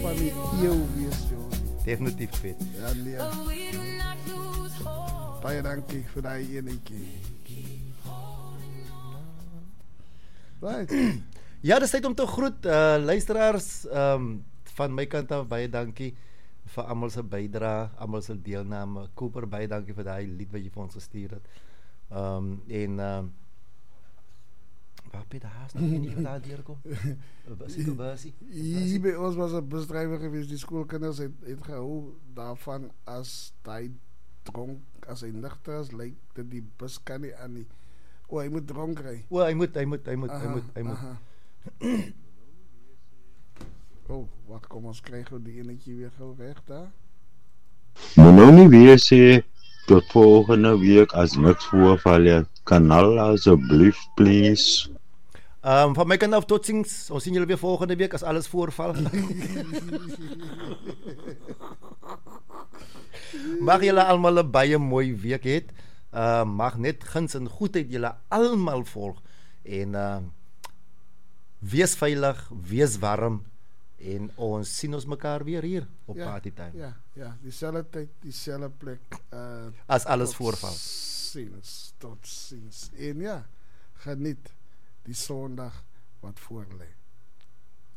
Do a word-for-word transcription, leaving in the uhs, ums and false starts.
van die eeuw wees, joh. Definitief vet. Ja, nee. Baie dankie vir die enetjie. Right. Ja, dis tyd om te groet. Uh, luisteraars, um, van my kant af, baie dankie vir almal se bydrae, almal se deelname. Cooper, baie dankie vir daai lied wat jy vir ons gestuur het. Um, en... Um, waar ben je haast nog nie van daar deurkom? Was ek 'n versie? Hier by ons was 'n busdrywer gewees, die skoolkinders het, het gehou daarvan as hy dronk, as hy nigter is, lyk dit die bus kan nie aan nie. O, hy moet dronk ry. O, hy moet, hy moet, hy moet, aha, hy moet, hy moet. Oh, wat kom ons kry gou die enetjie weer gou weg daar? Moet nou nie weer sê tot volgende week as niks voorval ja. Kanaal asseblief, please. Um, van my kant af tot ziens. Ons sien julle weer volgende week as alles voorval. Mag julle almal 'n baie mooi week hê. Uh, mag net guns en goedheid julle almal volg. En uh, wees veilig, wees warm. En ons sien ons mekaar weer hier op ja, Party Time. Ja, ja, dieselfde tyd, dieselfde plek. Uh, as alles voorval. Ziens, tot ziens. En ja, geniet die Sondag wat voor lê.